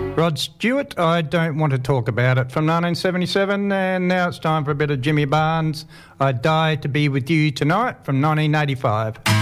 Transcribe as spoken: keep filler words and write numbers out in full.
Rod Stewart, I Don't Want to Talk About It, from nineteen seventy-seven, and now it's time for a bit of Jimmy Barnes, I Die to Be With You Tonight, from nineteen eighty-five.